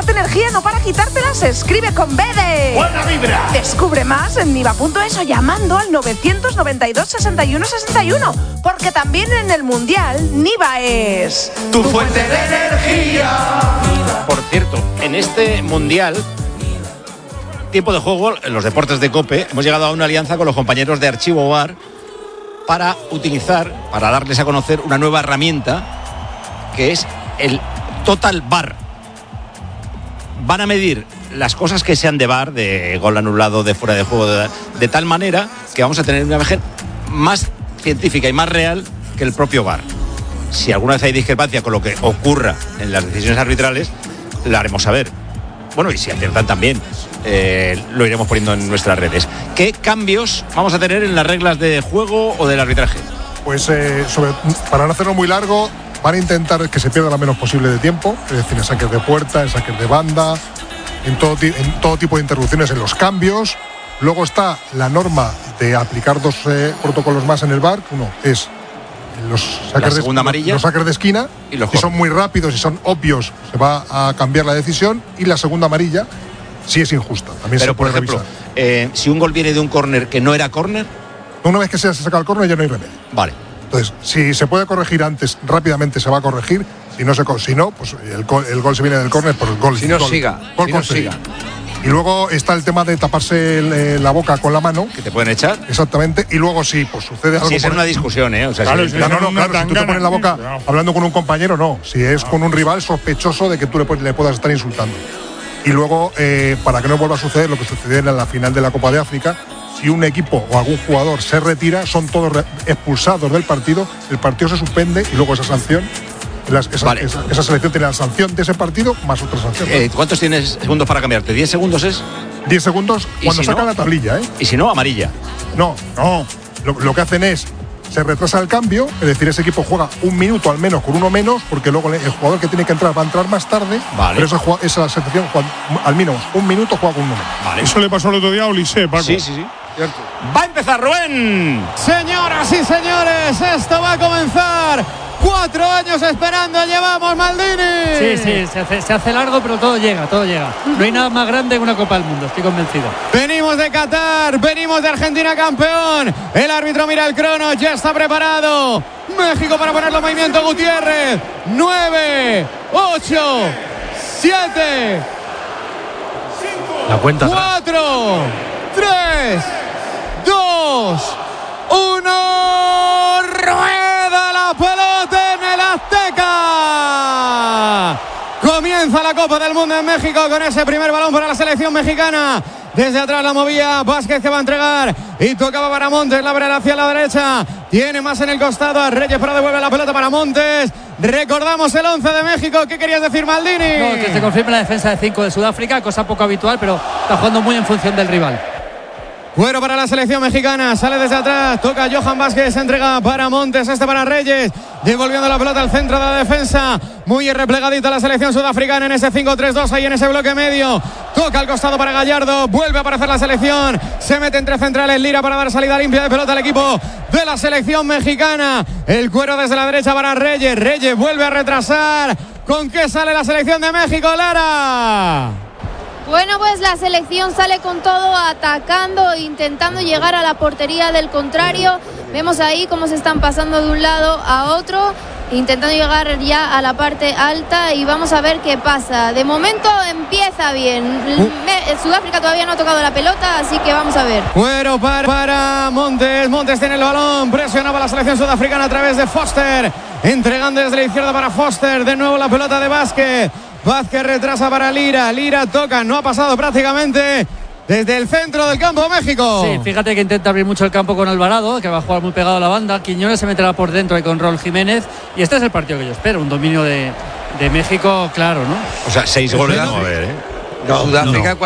darte energía, no para quitártela. Se escribe con B de... ¡Buena vibra! Descubre más en niva.es o llamando al 992 61 61. Porque también en el Mundial, Niva es... ¡Tu fuente de energía! Por cierto, en este Mundial, tiempo de juego, en los deportes de COPE, hemos llegado a una alianza con los compañeros de Archivo VAR para darles a conocer una nueva herramienta que es el Total VAR. Van a medir las cosas que sean de VAR, de gol anulado, de fuera de juego, de tal manera que vamos a tener una imagen más científica y más real que el propio VAR. Si alguna vez hay discrepancia con lo que ocurra en las decisiones arbitrales, la haremos saber. Bueno, y si aciertan también, lo iremos poniendo en nuestras redes. ¿Qué cambios vamos a tener en las reglas de juego o del arbitraje? Pues para no hacerlo muy largo, van a intentar que se pierda lo menos posible de tiempo, es decir, en saques de puerta, en saques de banda, en todo tipo de interrupciones en los cambios. Luego está la norma de aplicar dos protocolos más en el VAR. Uno es los saques de esquina, y si son muy rápidos y son obvios, se va a cambiar la decisión. Y la segunda amarilla, si es injusta, también se puede revisar. Pero, por ejemplo, si un gol viene de un córner que no era córner, una vez que se ha sacado el córner ya no hay remedio. Vale. Entonces, si se puede corregir antes, rápidamente se va a corregir. Si no, pues el gol se viene del córner por el gol. Si no, siga. Y luego está el tema de taparse la boca con la mano. ¿Que te pueden echar? Exactamente. Y luego sí, pues sucede algo. Si es una discusión, ¿eh? O sea, claro, claro, si tú te pones la boca hablando con un compañero, no. Si es con un rival sospechoso de que tú le puedas estar insultando. Y luego, para que no vuelva a suceder lo que sucedió en la final de la Copa de África, si un equipo o algún jugador se retira, son todos expulsados del partido, el partido se suspende y luego esa sanción, esa selección tiene la sanción de ese partido más otra sanción. ¿Cuántos tienes segundos para cambiarte? ¿10 segundos es? 10 segundos cuando si sacan la tablilla, ¿eh? Y si no, amarilla. No. Lo que hacen es, se retrasa el cambio, es decir, ese equipo juega un minuto al menos con uno menos, porque luego el jugador que tiene que entrar va a entrar más tarde, pero esa selección al menos un minuto juega con uno menos. Vale. Eso le pasó el otro día a Olise, Paco. Sí. Cierto. Va a empezar Rubén. Señoras y señores, esto va a comenzar. 4 años esperando llevamos, Maldini. Sí, se hace largo, pero todo llega. No hay nada más grande que una Copa del Mundo, estoy convencido. Venimos de Qatar, venimos de Argentina campeón. El árbitro mira el crono, ya está preparado. México para ponerlo en movimiento, Gutiérrez. 9, 8, 7, la cuenta 4, 3, 2, 1. Rueda la pelota en el Azteca. Comienza la Copa del Mundo en México con ese primer balón para la selección mexicana. Desde atrás la movía Vázquez, que va a entregar y tocaba para Montes, la abre hacia la derecha, tiene más en el costado a Reyes, pero devuelve la pelota para Montes. Recordamos el 11 de México. ¿Qué querías decir, Maldini? No, que se confirme la defensa de 5 de Sudáfrica, cosa poco habitual, pero está jugando muy en función del rival. Cuero para la selección mexicana, sale desde atrás, toca Johan Vázquez, entrega para Montes, para Reyes, devolviendo la pelota al centro de la defensa, muy replegadita la selección sudafricana en ese 5-3-2, ahí en ese bloque medio, toca al costado para Gallardo, vuelve a aparecer la selección, se mete entre centrales Lira para dar salida limpia de pelota al equipo de la selección mexicana, el cuero desde la derecha para Reyes, Reyes vuelve a retrasar, ¿con qué sale la selección de México, Lara? Bueno, pues la selección sale con todo, atacando, intentando llegar a la portería del contrario. Vemos ahí cómo se están pasando de un lado a otro, intentando llegar ya a la parte alta y vamos a ver qué pasa. De momento empieza bien. Sudáfrica todavía no ha tocado la pelota, así que vamos a ver. Bueno, para Montes. Montes tiene el balón, presionaba la selección sudafricana a través de Foster, entregando desde la izquierda para Foster. De nuevo la pelota de Vázquez. Vázquez retrasa para Lira. Lira toca, no ha pasado prácticamente desde el centro del campo México. Sí, fíjate que intenta abrir mucho el campo con Alvarado, que va a jugar muy pegado a la banda. Quiñones se meterá por dentro ahí con Raúl Jiménez. Y este es el partido que yo espero, un dominio de México, claro, ¿no? O sea, 6 goles no va a haber, ¿eh? Sudáfrica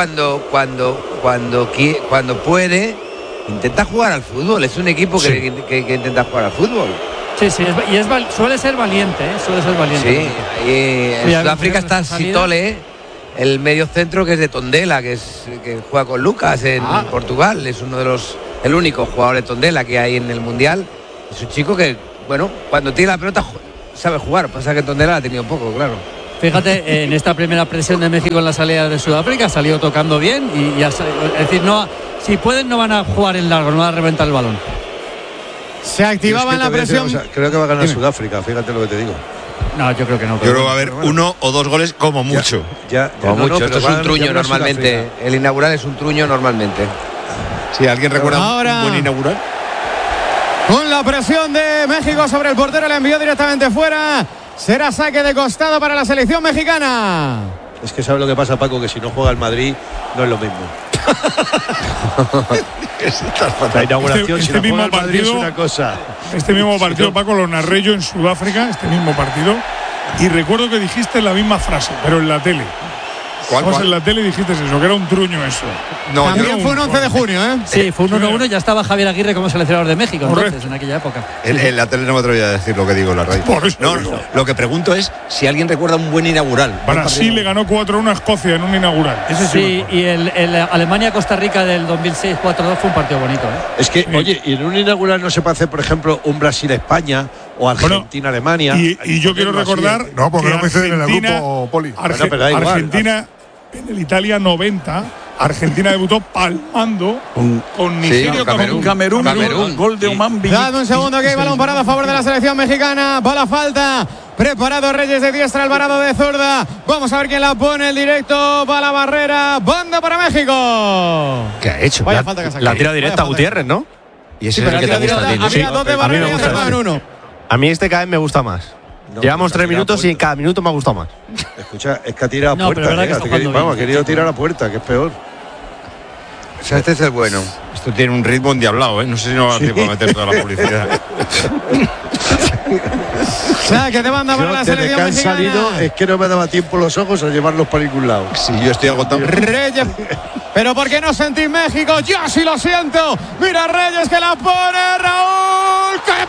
cuando puede intenta jugar al fútbol. Es un equipo que intenta jugar al fútbol. Sí, suele ser valiente, ¿eh? Sí, en Sudáfrica está Sitole, el medio centro, que es de Tondela, que juega con Lucas en Portugal. Es el único jugador de Tondela que hay en el Mundial. Es un chico que, bueno, cuando tiene la pelota sabe jugar. Pasa que Tondela ha tenido poco, claro. Fíjate, en esta primera presión de México en la salida de Sudáfrica ha salido tocando bien y es decir, no, si pueden no van a jugar en largo, no van a reventar el balón. Se activaba en la presión. Creo que va a ganar Sudáfrica, fíjate lo que te digo. No, yo creo que no. Yo creo que va a haber 1 o 2 goles como mucho. Como mucho. Esto es un truño normalmente. El inaugural es un truño normalmente. Si alguien recuerda un buen inaugural. Con la presión de México sobre el portero, le envió directamente fuera. Será saque de costado para la selección mexicana. Es que sabe lo que pasa, Paco, que si no juega el Madrid no es lo mismo. La inauguración este mismo Madrid partido es una cosa. Este mismo partido, Paco, lo narré yo en Sudáfrica, este mismo partido, y recuerdo que dijiste la misma frase, pero en la tele. ¿Cuál? En la tele dijiste eso, que era un truño eso. No, también fue un 11 de junio, ¿eh? Sí, fue un 1-1, ya estaba Javier Aguirre como seleccionador de México, entonces, en aquella época. En la tele no me atreví a decir lo que digo en la radio. No, lo que pregunto es si alguien recuerda un buen inaugural. Brasil le ganó 4-1 a Escocia en un inaugural. Sí, y el Alemania-Costa Rica del 2006 4-2 fue un partido bonito, ¿eh? Es que, oye, y en un inaugural no se puede hacer, por ejemplo, un Brasil-España o Argentina-Alemania. Y yo quiero recordar. No, porque no coinciden en el grupo, Poli. Argentina. En el Italia 90, Argentina debutó palmando con Nigeria, con Camerún. Gol de Omambi. Dame un segundo, que hay balón parado a favor de la selección mexicana. Va la falta. Preparado Reyes de diestra, Alvarado de zurda. Vamos a ver quién la pone. El directo va a la barrera. Banda para México. ¿Qué ha hecho? Vaya falta que ha sacado. La tira directa a Gutiérrez, ¿no? Y ese es el que te gusta a ti, ¿no? Había dos de barrera y acertado en uno. A mí este cada vez me gusta más. Llevamos 3 minutos y en cada minuto me ha gustado más. Escucha, es que ha tirado a puerta. Vamos, ha querido tirar a puerta, que es peor. O sea, este es el bueno. Esto tiene un ritmo endiablado, ¿eh? No sé si no va a dar tiempo a meter toda la publicidad. Saque de banda para la selección mexicana. Salido, es que no me daba tiempo los ojos a llevarlos para ningún lado. Sí, yo estoy agotado. Reyes. Pero ¿por qué no sentís México? Yo sí lo siento. Mira Reyes que la pone, Raúl. ¡Qué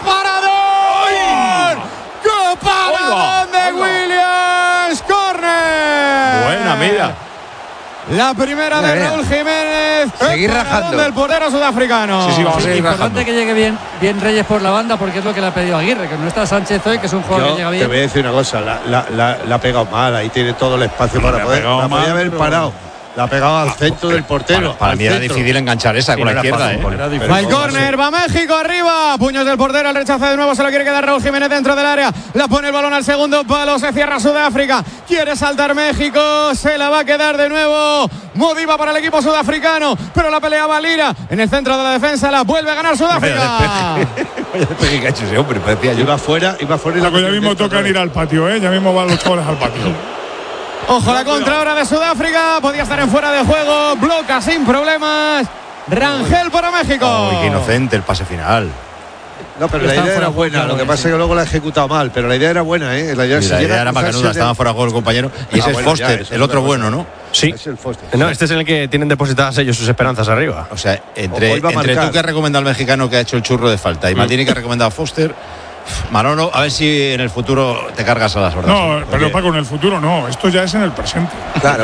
paradón! ¡Qué paradón de Williams! ¡Corner! Buena, mira. La primera de Raúl Jiménez. Seguir rajando del portero sudafricano. Sí, vamos a seguir rajando. Importante que llegue bien Reyes por la banda, porque es lo que le ha pedido Aguirre, que no está Sánchez hoy, que es un jugador que llega bien. Te voy a decir una cosa, la ha pegado mal, ahí tiene todo el espacio para poder. La podía haber parado. La ha pegado al centro del portero. Para mí era difícil enganchar esa con la izquierda, Va el córner, va México arriba. Puños del portero, el rechazo de nuevo, se lo quiere quedar Raúl Jiménez dentro del área. La pone el balón al segundo palo, se cierra Sudáfrica. Quiere saltar México, se la va a quedar de nuevo. Modiva para el equipo sudafricano, pero la pelea va Lira. En el centro de la defensa la vuelve a ganar Sudáfrica. Vaya despegue que ha hecho ese hombre, parecía yo. Iba fuera y ya mismo tocan ir al patio, ya mismo van los chavales al patio. Ojo la contra ahora de Sudáfrica. Podía estar en fuera de juego. Bloca sin problemas. Rangel para México. Qué inocente el pase final. No, pero la idea era buena. Lo que pasa es que luego la ha ejecutado mal. Pero la idea era buena, ¿eh? La idea era macanuda. Estaba fuera de juego el compañero. Y ese es Foster, el otro bueno, ¿no? Sí. No, este es en el que tienen depositadas ellos sus esperanzas arriba. O sea, entre tú que has recomendado al mexicano que ha hecho el churro de falta y Maldini que ha recomendado a Foster. Manolo, a ver si en el futuro te cargas a las horas. No, pero Paco, en el futuro no. Esto ya es en el presente. Claro,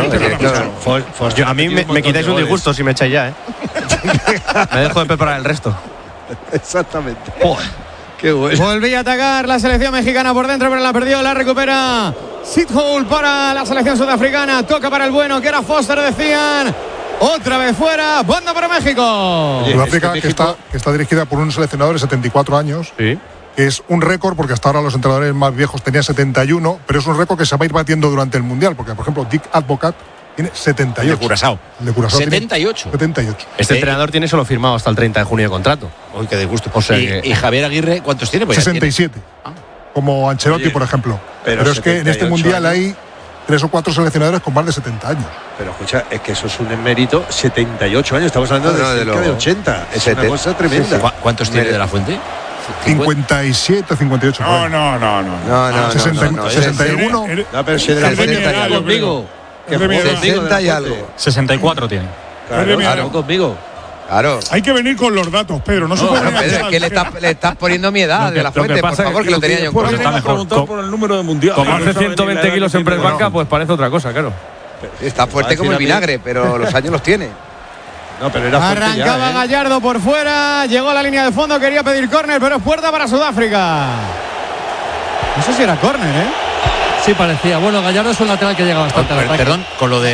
a mí me quitáis un disgusto si me echáis ya, ¿eh? Me dejo de preparar el resto. Exactamente. Qué bueno. Volvía a atacar la selección mexicana por dentro, pero la perdió. La recupera Sithole para la selección sudafricana. Toca para el bueno, que era Foster, decían. Otra vez fuera, banda para México. Sudáfrica, que está dirigida por un seleccionador de 74 años. Sí. Es un récord, porque hasta ahora los entrenadores más viejos tenían 71, pero es un récord que se va a ir batiendo durante el Mundial, porque, por ejemplo, Dick Advocat tiene 78. De Curazao. 78. Este entrenador tiene solo firmado hasta el 30 de junio de contrato. Uy, qué disgusto. O sea, ¿Y Javier Aguirre cuántos tiene? Pues 67. Como Ancelotti, por ejemplo. Pero es que en este Mundial hay 3 o 4 seleccionadores con más de 70 años. Pero escucha, es que eso es un emérito. 78 años, estamos hablando de cerca de 80. Es una cosa tremenda. ¿Cuántos tiene de la Fuente? 57, 58. No. 61. No, pero si de la Fuente está conmigo. 60 y algo. 64 tiene. Claro, conmigo. Claro. Hay que venir con los datos, Pedro. No se puede Pedro, es que le estás poniendo mi edad de la Fuente, por favor, que lo tenía yo en cuenta. Está mejor. Por el número de mundial. Como hace 120 kilos en press banca, pues parece otra cosa, claro. Está fuerte como el vinagre, pero los años los tiene. No, pero era arrancaba Gallardo por fuera, llegó a la línea de fondo, quería pedir córner, pero es puerta para Sudáfrica. No sé si era córner, ¿eh? Sí, parecía. Bueno, Gallardo es un lateral que llega bastante al ataque. Perdón, con lo de